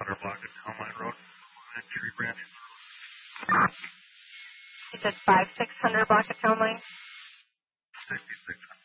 block at Town Line Road and Tree Branch. You said 5600 block of Town Line? 6600.